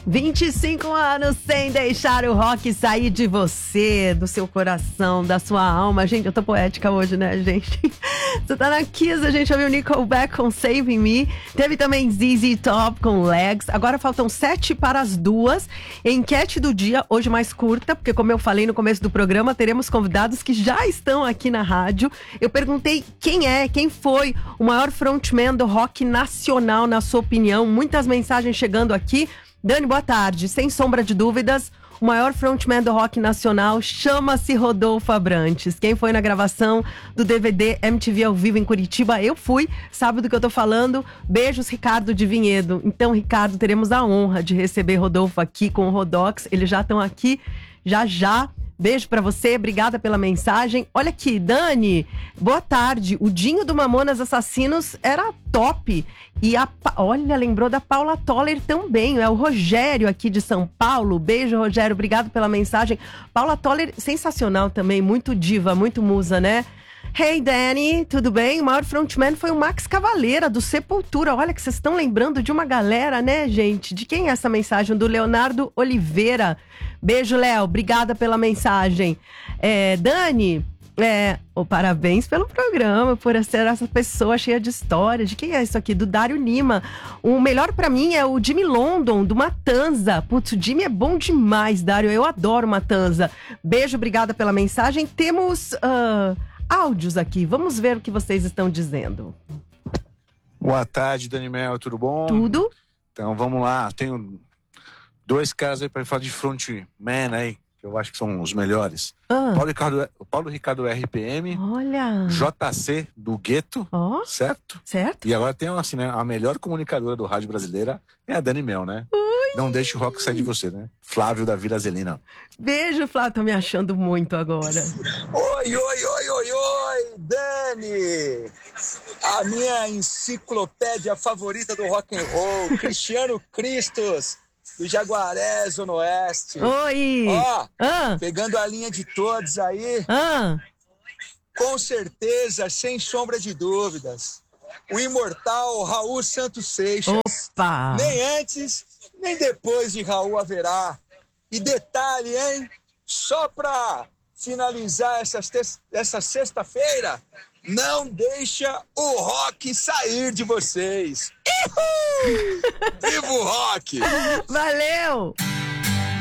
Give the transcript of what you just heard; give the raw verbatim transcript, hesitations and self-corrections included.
vinte e cinco anos sem deixar o rock sair de você, do seu coração, da sua alma. Gente, eu tô poética hoje, né, gente? Você tá na Kiss, a gente ouviu Nickelback com Saving Me. Teve também Z Z Top com Legs. Agora faltam sete para as duas. Enquete do dia, hoje mais curta, porque como eu falei no começo do programa, teremos convidados que já estão aqui na rádio. Eu perguntei quem é, quem foi o maior frontman do rock nacional, na sua opinião. Muitas mensagens chegando aqui. Dani, boa tarde. Sem sombra de dúvidas, o maior frontman do rock nacional chama-se Rodolfo Abrantes. Quem foi na gravação do D V D M T V ao vivo em Curitiba? Eu fui, sabe do que eu tô falando? Beijos, Ricardo de Vinhedo. Então, Ricardo, teremos a honra de receber Rodolfo aqui com o Rodox. Eles já estão aqui, já já. Beijo pra você, obrigada pela mensagem. Olha aqui, Dani, boa tarde. O Dinho do Mamonas Assassinos era top. E a, olha, lembrou da Paula Toller também. É o Rogério aqui de São Paulo. Beijo, Rogério, obrigado pela mensagem. Paula Toller, sensacional também, muito diva, muito musa, né? Hey, Dani, tudo bem? O maior frontman foi o Max Cavaleira, do Sepultura. Olha que vocês estão lembrando de uma galera, né, gente? De quem é essa mensagem? Do Leonardo Oliveira. Beijo, Léo. Obrigada pela mensagem. É, Dani, é, oh, parabéns pelo programa, por ser essa pessoa cheia de história. De quem é isso aqui? Do Dário Lima. O melhor pra mim é o Jimmy London, do Matanza. Putz, o Jimmy é bom demais, Dário. Eu adoro Matanza. Beijo, obrigada pela mensagem. Temos... Uh, áudios aqui, vamos ver o que vocês estão dizendo. Boa tarde, Dani Mel, tudo bom? Tudo. Então vamos lá, tenho dois caras aí para falar de frontman aí, que eu acho que são os melhores. Ah. Paulo Ricardo, Paulo Ricardo R P M. Olha. J C do Gueto, oh. certo? Certo. E agora tem assim, né, a melhor comunicadora do rádio brasileira é a Dani Mel, né? Ui. Não deixe o rock sair de você, né? Flávio da Vila Zelina. Beijo, Flávio, tô me achando muito agora. Oi, oi, oi, oi, oi, Dani! A minha enciclopédia favorita do rock and roll, Cristiano Cristos, do Jaguaré, Zona Oeste. Oi! Ó, ah. pegando a linha de todos aí, ah. com certeza, sem sombra de dúvidas, o imortal Raul Santos Seixas. Opa! Nem antes, nem depois de Raul haverá. E detalhe, hein? Só pra finalizar essa, essa sexta-feira, não deixa o rock sair de vocês. Uhul! Viva o rock! Valeu!